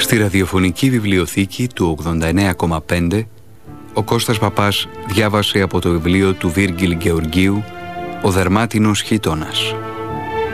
Στη ραδιοφωνική βιβλιοθήκη του 89,5 ο Κώστας Παπάς διάβασε από το βιβλίο του Βίργιλ Γεωργίου «Ο δερμάτινος χιτώνας».